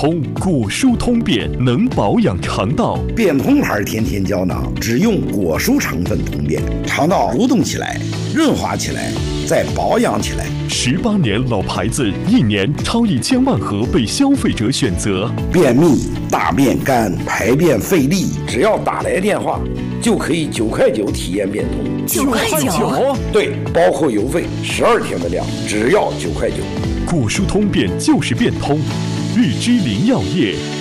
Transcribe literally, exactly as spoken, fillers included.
通果蔬通便，能保养肠道。 变通牌天天胶囊只用果蔬成分通便，肠道蠕动起来，润滑起来，再保养起来。 十八年老牌子，一年超一千万盒被消费者选择。 便秘、大便干、排便费力，只要打来电话，就可以九块九体验变通。 九块九？ 对，包括邮费，十二天的量，只要九块九。 果蔬通便就是变通，日之林药业。